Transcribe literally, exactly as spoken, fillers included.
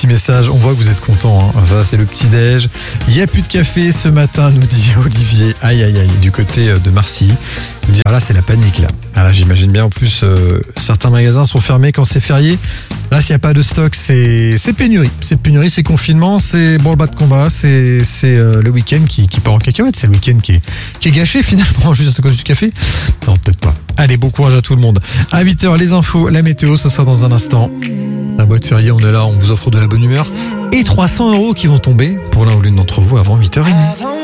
petits messages. On voit que vous êtes contents. Hein. Ça, c'est le petit-déj. Il n'y a plus de café ce matin, nous dit Olivier. Aïe, aïe, aïe. Du côté de Marcy. Il dit, ah là, c'est la panique, là. Ah là, j'imagine bien. En plus, euh, certains magasins sont fermés quand c'est férié. Là, s'il n'y a pas de stock, c'est, c'est pénurie. C'est pénurie, c'est confinement, c'est bon le bas de combat, c'est, c'est euh, le week-end qui, qui part en cacahuète. C'est le week-end qui est, qui est gâché, finalement, juste à cause du café. Non, peut-être pas. Allez, bon courage à tout le monde. À huit heures, les infos, la météo, ce sera dans un instant. C'est un beau de férié, on est là, on vous offre de la bonne humeur. Et trois cents euros qui vont tomber pour l'un ou l'une d'entre vous avant huit heures trente.